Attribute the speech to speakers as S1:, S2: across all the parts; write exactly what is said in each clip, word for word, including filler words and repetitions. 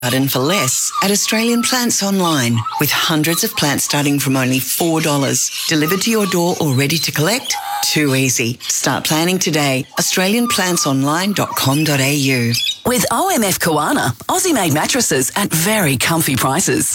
S1: garden for less at Australian Plants Online, with hundreds of plants starting from only four dollars. Delivered to your door or ready to collect? Too easy. Start planning today. australian plants online dot com dot a u.
S2: With O M F Kawana, Aussie-made mattresses at very comfy prices.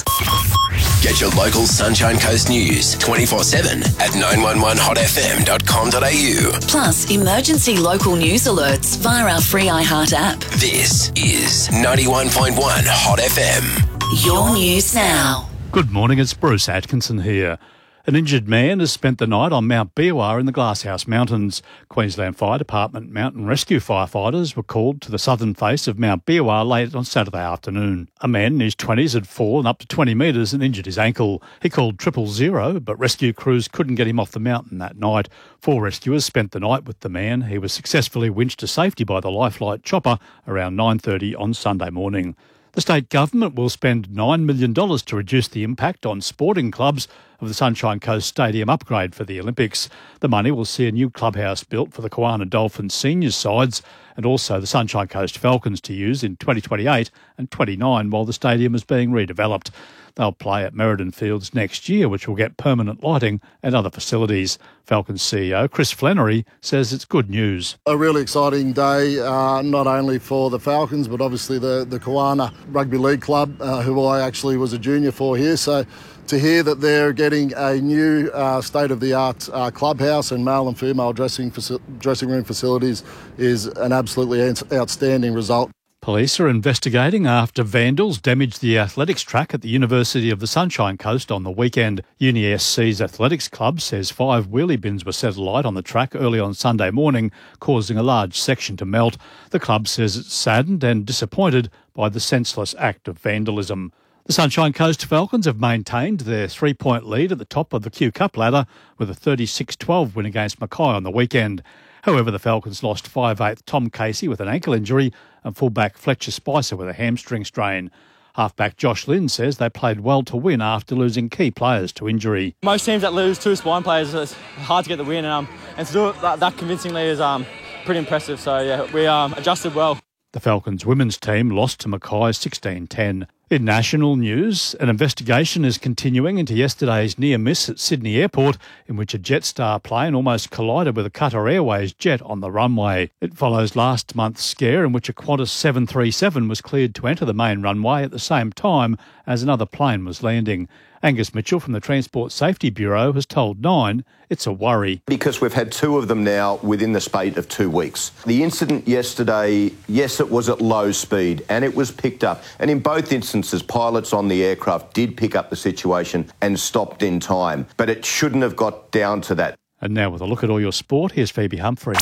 S3: Get your local Sunshine Coast news twenty-four seven at nine one one hot f m dot com dot a u.
S2: Plus, emergency local news alerts via our free iHeart app.
S3: This is ninety-one point one Hot F M.
S2: Your news now.
S4: Good morning, it's Bruce Atkinson here. An injured man has spent the night on Mount Biwa in the Glasshouse Mountains. Queensland Fire Department mountain rescue firefighters were called to the southern face of Mount Biwa late on Saturday afternoon. A man in his twenties had fallen up to twenty metres and injured his ankle. He called triple zero, but rescue crews couldn't get him off the mountain that night. Four rescuers spent the night with the man. He was successfully winched to safety by the Lifelight chopper around nine thirty on Sunday morning. The state government will spend nine million dollars to reduce the impact on sporting clubs of the Sunshine Coast Stadium upgrade for the Olympics. The money will see a new clubhouse built for the Kawana Dolphins seniors sides and also the Sunshine Coast Falcons to use in twenty twenty-eight and twenty-nine while the stadium is being redeveloped. They'll play at Merredin Fields next year, which will get permanent lighting and other facilities. Falcons C E O Chris Flannery says it's good news.
S5: A really exciting day, uh, not only for the Falcons, but obviously the, the Kawana Rugby League Club, uh, who I actually was a junior for here. So to hear that they're getting a new uh, state-of-the-art uh, clubhouse and male and female dressing, faci- dressing room facilities is an absolutely outstanding result.
S4: Police are investigating after vandals damaged the athletics track at the University of the Sunshine Coast on the weekend. Uni S C's athletics club says five wheelie bins were set alight on the track early on Sunday morning, causing a large section to melt. The club says it's saddened and disappointed by the senseless act of vandalism. The Sunshine Coast Falcons have maintained their three-point lead at the top of the Q Cup ladder with a thirty-six twelve win against Mackay on the weekend. However, the Falcons lost five eighth Tom Casey with an ankle injury and fullback Fletcher Spicer with a hamstring strain. Halfback Josh Lynn says they played well to win after losing key players to injury.
S6: Most teams that lose two spine players, it's hard to get the win, and, um, and to do it that, that convincingly is um, pretty impressive. So, yeah, we um, adjusted well.
S4: The Falcons women's team lost to Mackay sixteen ten. In national news, an investigation is continuing into yesterday's near miss at Sydney Airport, in which a Jetstar plane almost collided with a Qatar Airways jet on the runway. It follows last month's scare in which a Qantas seven thirty-seven was cleared to enter the main runway at the same time as another plane was landing. Angus Mitchell from the Transport Safety Bureau has told Nine it's a worry.
S7: Because we've had two of them now within the space of two weeks. The incident yesterday, yes, it was at low speed and it was picked up. And in both instances, pilots on the aircraft did pick up the situation and stopped in time. But it shouldn't have got down to that.
S4: And now with a look at all your sport, here's Phoebe Humphrey.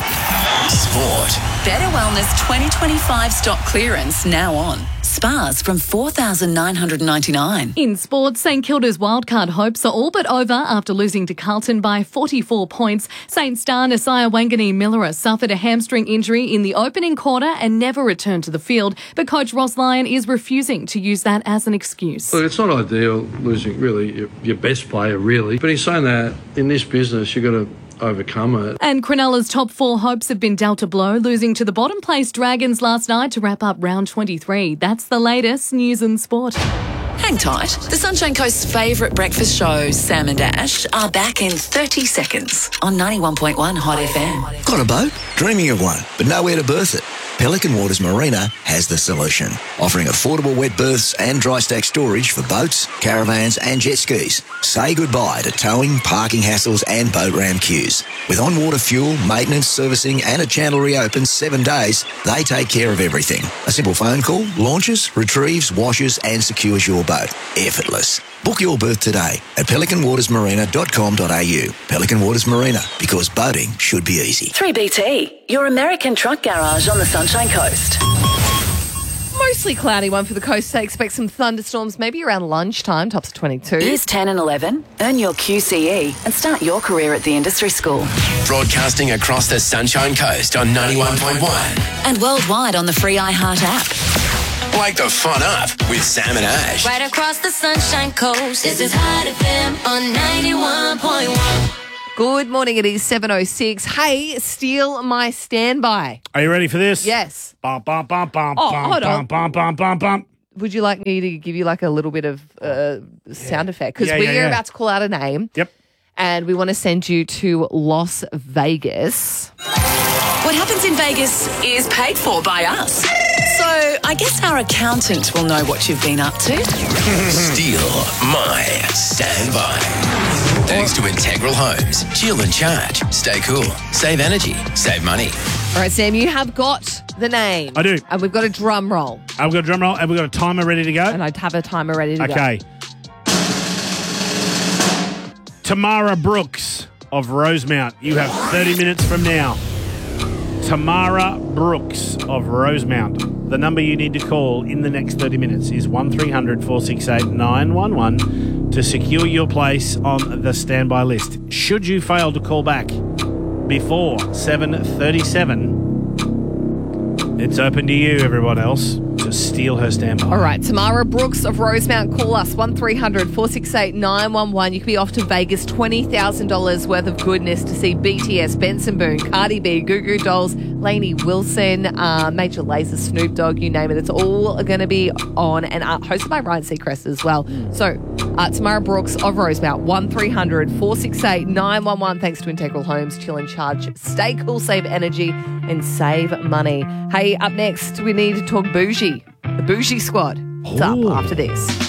S3: Sport.
S2: Better Wellness twenty twenty-five stock clearance now on. Spas from four thousand nine hundred ninety-nine dollars.
S8: In sports, St Kilda's wildcard hopes are all but over after losing to Carlton by forty-four points. Saint star Nasiah Wangani-Millera suffered a hamstring injury in the opening quarter and never returned to the field, but coach Ross Lyon is refusing to use that as an excuse.
S9: Look, it's not ideal losing really your, your best player, really, but he's saying that in this business you've got to overcome it.
S8: And Cronulla's top four hopes have been dealt a blow, losing to the bottom place Dragons last night to wrap up round twenty-three. That's the latest news and sport.
S2: Hang tight. The Sunshine Coast's favourite breakfast shows, Sam and Ash, are back in thirty seconds on ninety-one point one Hot F M.
S10: Got a boat? Dreaming of one, but nowhere to berth it? Pelican Waters Marina has the solution, offering affordable wet berths and dry stack storage for boats, caravans and jet skis. Say goodbye to towing, parking hassles and boat ramp queues. With on-water fuel, maintenance, servicing and a channel reopen seven days, they take care of everything. A simple phone call, launches, retrieves, washes and secures your boat. Effortless. Book your berth today at pelican waters marina dot com dot a u. Pelican Waters Marina, because boating should be easy.
S2: three B T, your American truck garage on the Sunshine Coast.
S11: Mostly cloudy one for the coast, so expect some thunderstorms maybe around lunchtime, tops of twenty-two.
S2: Here's ten and eleven. Earn your Q C E and start your career at the industry school.
S3: Broadcasting across the Sunshine Coast on ninety-one point one.
S2: And worldwide on the free iHeart app.
S3: Wake the fun up with Sam and Ash.
S12: Right across the Sunshine Coast, this is Hot F M on ninety-one point one.
S11: Good morning, it is seven oh six. Hey, steal my standby.
S13: Are you ready for this?
S11: Yes.
S13: Bum, bum, bum, bum,
S11: Oh,
S13: bum,
S11: hold on.
S13: bum, bum, bum, bum, bum.
S11: would you like me to give you like a little bit of uh, sound effect? Because
S13: Yeah,
S11: we
S13: yeah,
S11: are
S13: yeah.
S11: about to call out a name.
S13: Yep.
S11: And we want to send you to Las Vegas.
S2: What happens in Vegas is paid for by us. So I guess our accountant will know what you've been up to.
S3: Steal my standby. Thanks to Integral Homes. Chill and charge. Stay cool. Save energy. Save money.
S11: All right, Sam, you have got the name.
S13: I do.
S11: And we've got a drum roll.
S13: I've got a drum roll and we've got a timer ready to go.
S11: And I'd have a timer ready to go.
S13: Okay. Tamara Brooks of Rosemount. You have thirty minutes from now. Tamara Brooks of Rosemount. The number you need to call in the next thirty minutes is one three hundred four six eight nine one one to secure your place on the standby list. Should you fail to call back before seven thirty-seven, it's open to you, everyone else, to steal her standby.
S11: All right, Tamara Brooks of Rosemount, call us one three hundred four six eight nine one one. You could be off to Vegas, twenty thousand dollars worth of goodness to see B T S, Benson Boone, Cardi B, Goo Goo Dolls, Lainey Wilson, uh, Major Lazer, Snoop Dogg, you name it. It's all going to be on and uh, hosted by Ryan Seacrest as well. So, uh, Tamara Brooks of Rosemount, one three hundred four six eight nine one one. Thanks to Integral Homes, chill and charge. Stay cool, save energy, and save money. Hey, up next, we need to talk bougie. The Bougie Squad. It's up
S13: Ooh.
S11: after this.